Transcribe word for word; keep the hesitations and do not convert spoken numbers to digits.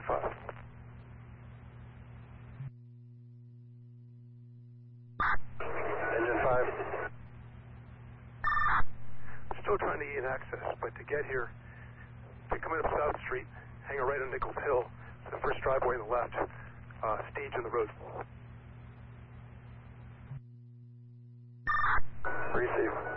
five. Engine five. Still trying to gain access, but to get here, to come in up South Street, hang a right on Nichols Hill, the first driveway on the left, uh, stage in the road. Receive.